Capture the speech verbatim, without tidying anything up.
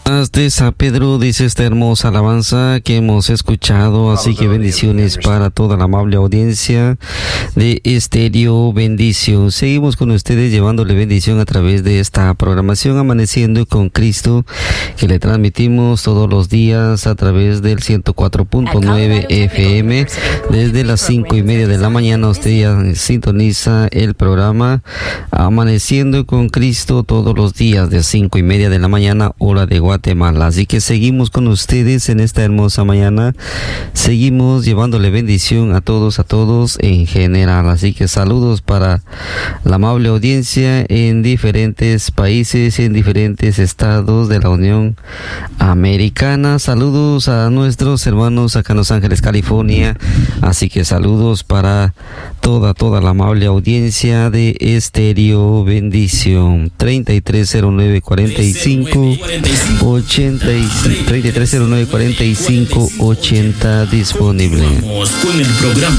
De San Pedro, dice esta hermosa alabanza que hemos escuchado, así que bendiciones para toda la amable audiencia de Estéreo Bendición. Seguimos con ustedes llevándole bendición a través de esta programación Amaneciendo con Cristo, que le transmitimos todos los días a través del ciento cuatro punto nueve F M. Desde las cinco y media de la mañana usted ya sintoniza el programa Amaneciendo con Cristo todos los días de cinco y media de la mañana, hora de Guatemala. Así que seguimos con ustedes en esta hermosa mañana, seguimos llevándole bendición a todos, a todos en general. Así que saludos para la amable audiencia en diferentes países, en diferentes estados de la Unión Americana. Saludos a nuestros hermanos acá en Los Ángeles, California. Así que saludos para toda, toda la amable audiencia de Estéreo Bendición. treinta y tres cero nueve cuarenta y cinco ochenta y cinco, treinta y tres cero nueve cuarenta y cinco ochenta disponible. Con el programa